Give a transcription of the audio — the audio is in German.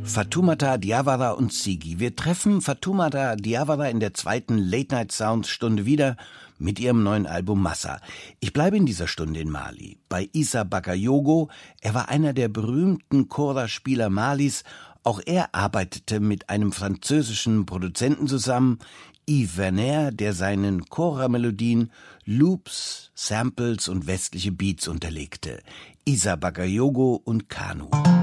Fatoumata Diawara und Ziggy. Wir treffen Fatoumata Diawara in der zweiten Late-Night-Sounds-Stunde wieder mit ihrem neuen Album Massa. Ich bleibe in dieser Stunde in Mali, bei Issa Bakayoko. Er war einer der berühmten Kora-Spieler Malis. Auch er arbeitete mit einem französischen Produzenten zusammen, Yves Werner, der seinen Kora-Melodien Loops, Samples und westliche Beats unterlegte. Issa Bakayoko und Kanu.